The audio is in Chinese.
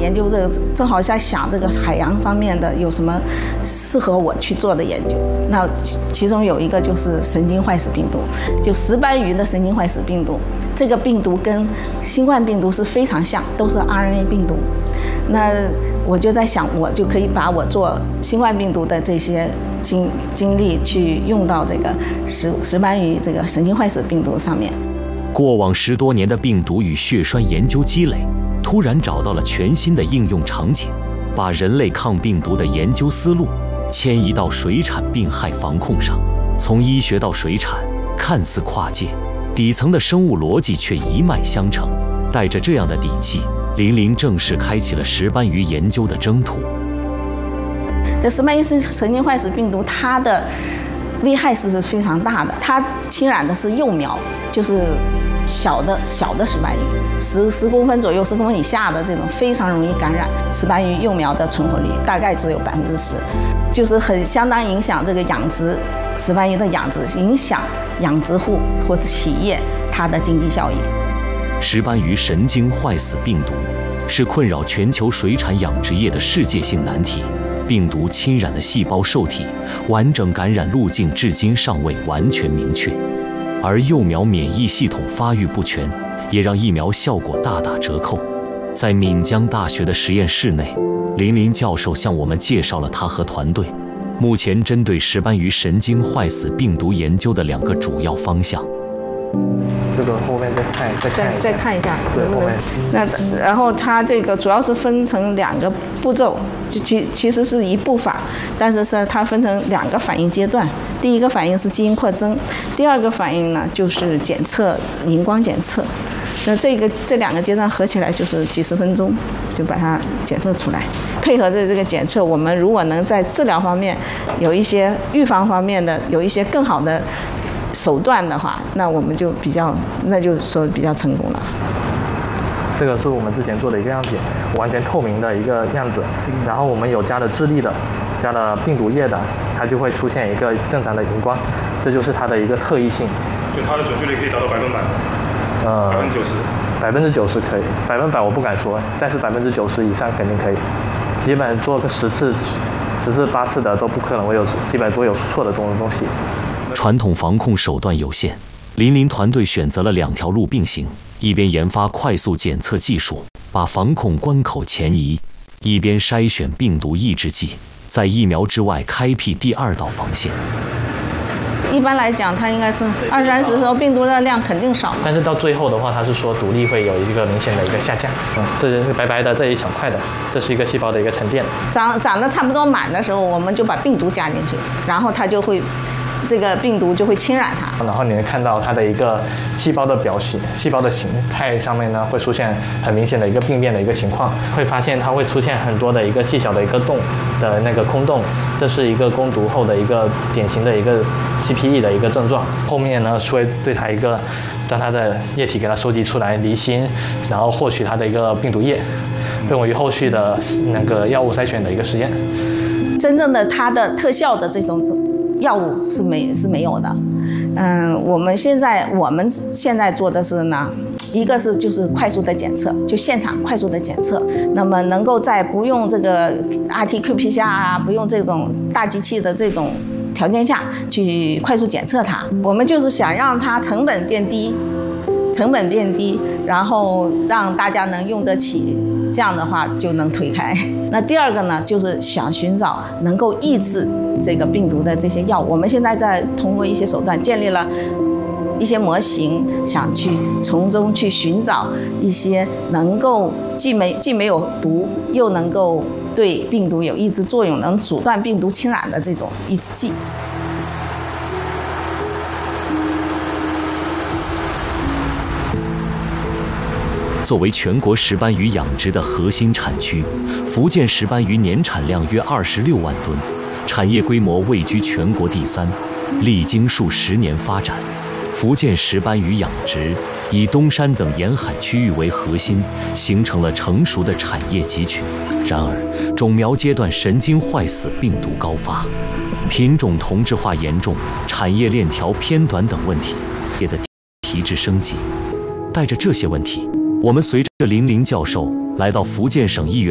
研究这个，正好在想这个海洋方面的有什么适合我去做的研究。那其中有一个就是神经坏死病毒，就石斑鱼的神经坏死病毒。这个病毒跟新冠病毒是非常像，都是 RNA 病毒。那我就在想，我就可以把我做新冠病毒的这些经历去用到这个石斑鱼这个神经坏死病毒上面。 过往10多年的病毒与血栓研究积累，突然找到了全新的应用场景，把人类抗病毒的研究思路迁移到水产病害防控上。从医学到水产，看似跨界，底层的生物逻辑却一脉相承。带着这样的底气，林林正式开启了石斑鱼研究的征途。 这石斑鱼神经坏死病毒，它的危害是非常大的。它侵染的是幼苗，就是小的石斑鱼，10公分左右、10公分以下的这种非常容易感染。石斑鱼幼苗的存活率大概只有10%，就是相当影响这个养殖石斑鱼的养殖，影响养殖户或者企业它的经济效益。 石斑鱼神经坏死病毒是困扰全球水产养殖业的世界性难题。病毒侵染的细胞受体完整感染路径至今尚未完全明确，而幼苗免疫系统发育不全，也让疫苗效果大打折扣。在闽江大学的实验室内，林林教授向我们介绍了他和团队目前针对石斑鱼神经坏死病毒研究的2个主要方向。 这个后面再看一下， 对，后面。那然后它这个主要是分成2个步骤，就其实是一步法，但是它分成2个反应阶段。第一个反应是基因扩增，第2个反应呢就是检测荧光检测。那这2个阶段合起来就是几十分钟，就把它检测出来。配合着这个检测，我们如果能在治疗方面有一些预防方面的有一些更好的手段的话，那我们就比较成功了。 这个是我们之前做的一个样品，完全透明的一个样子，然后我们有加了智利的，加了病毒液的，它就会出现一个正常的荧光，这就是它的一个特异性。 就它的准确率可以达到100%。 90%可以，100%我不敢说，但是90%以上肯定可以。基本做个10次8次的都不可能会有，基本都有错的这种东西。 传统防控手段有限，林林团队选择了2条路并行，一边研发快速检测技术，把防控关口前移，一边筛选病毒抑制剂，在疫苗之外开辟第2道防线。 一般来讲，它应该是20-30时候病毒的量肯定少， 但是到最后的话，它是说毒力会有一个明显的一个下降。这是白白的这一小块的，这是一个细胞的一个沉淀。 长得差不多满的时候，我们就把病毒加进去，然后它就会。这个病毒就会侵染它， 然后你会看到它的一个细胞的表型、细胞的形态上面呢，会出现很明显的一个病变的一个情况，会发现它会出现很多的一个细小的一个洞的那个空洞，这是一个攻毒后的一个典型的一个 CPE 的一个症状。后面呢，会对它将它的液体给它收集出来离心，然后获取它的一个病毒液，用于后续的那个药物筛选的一个实验。 真正的它的特效的这种药物是没有的。我们现在做的是呢，一个是就是快速的检测，就现场快速的检测，那么能够在不用这个 RT-qPCR 啊，不用这种大机器的这种条件下去快速检测它。我们就是想让它成本变低，然后让大家能用得起，这样的话就能推开。那第2个呢，就是想寻找能够抑制这个病毒的这些药物。我们现在在通过一些手段建立了一些模型，想去从中去寻找一些能够既没有毒，又能够对病毒有抑制作用，能阻断病毒侵染的这种抑制剂。 作为全国石斑鱼养殖的核心产区，福建石斑鱼年产量约26万吨，产业规模位居全国第3。历经数10年发展，福建石斑鱼养殖以东山等沿海区域为核心，形成了成熟的产业集群。然而，种苗阶段神经坏死病毒高发，品种同质化严重，产业链条偏短等问题，也的提质升级。带着这些问题，我们随着林林教授来到福建省一员